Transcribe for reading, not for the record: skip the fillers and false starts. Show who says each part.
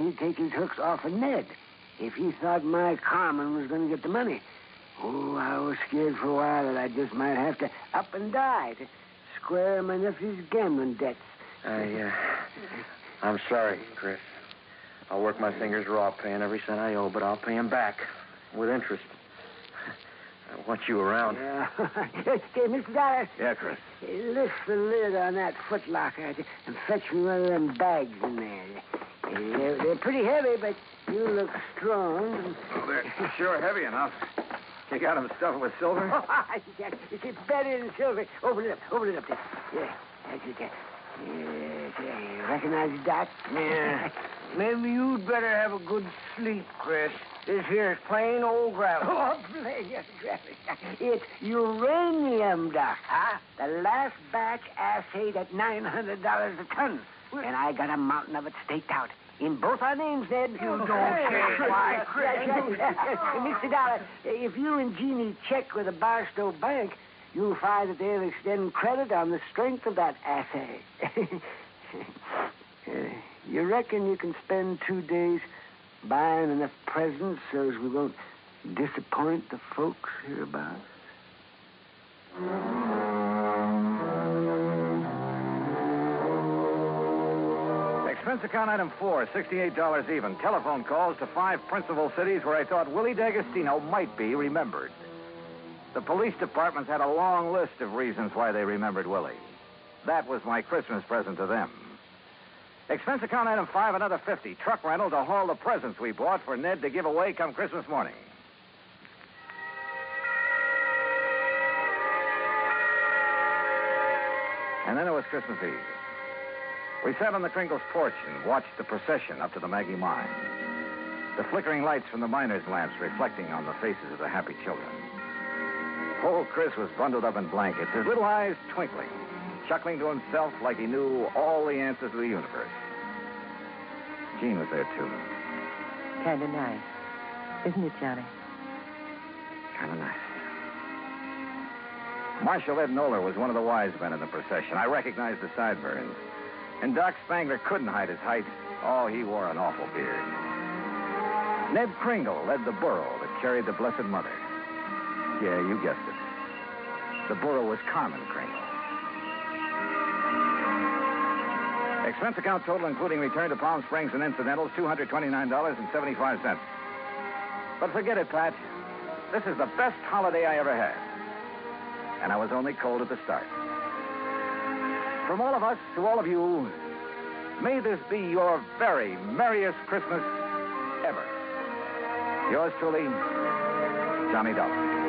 Speaker 1: he'd take his hooks off of Ned if he thought my Carmen was going to get the money. Oh, I was scared for a while that I just might have to up and die to square my nephew's gambling debts.
Speaker 2: I'm sorry, Chris. I'll work my fingers raw paying every cent I owe, but I'll pay him back with interest. I want you around.
Speaker 1: Yeah. Hey, Mr. Dollar.
Speaker 2: Yeah, Chris.
Speaker 1: Lift the lid on that footlocker and fetch me one of them bags in there. They're pretty heavy, but you look strong.
Speaker 2: Oh, they're sure heavy enough. You got them stuffed with silver?
Speaker 1: It's better than silver. Open it up there. Yeah, that's it there. Yes, recognize the dot?
Speaker 3: Yeah. Maybe you'd better have a good sleep, Chris. This here's plain old gravel.
Speaker 1: Oh, plain gravel. It's uranium, Doc. Huh? The last batch assayed at $900 a ton. And I got a mountain of it staked out. In both our names, Ned.
Speaker 3: You don't say why, Chris.
Speaker 1: Mr. Dollar, if you and Jeannie check with the Barstow Bank, you'll find that they'll extend credit on the strength of that assay. You reckon you can spend 2 days buying enough presents so as we won't disappoint the folks hereabouts?
Speaker 4: Expense account item 4, $68 even. Telephone calls to 5 principal cities where I thought Willie D'Agostino might be remembered. The police departments had a long list of reasons why they remembered Willie. That was my Christmas present to them. Expense account item 5, another $50. Truck rental to haul the presents we bought for Ned to give away come Christmas morning. And then it was Christmas Eve. We sat on the Kringles porch and watched the procession up to the Maggie mine. The flickering lights from the miners' lamps reflecting on the faces of the happy children. Old Chris was bundled up in blankets, his little eyes twinkling, chuckling to himself like he knew all the answers to the universe. Jean was there, too.
Speaker 5: Kind of nice. Isn't it, Johnny?
Speaker 4: Kind of nice. Marshal Ed Noller was one of the wise men in the procession. I recognized the sideburns. And Doc Spangler couldn't hide his height. Oh, he wore an awful beard. Ned Kringle led the burro that carried the Blessed Mother. Yeah, you guessed it. The burro was Carmen Kringle. Expense account total, including return to Palm Springs and incidentals, $229.75. But forget it, Pat. This is the best holiday I ever had. And I was only cold at the start. From all of us to all of you, may this be your very merriest Christmas ever. Yours truly, Johnny Dollar.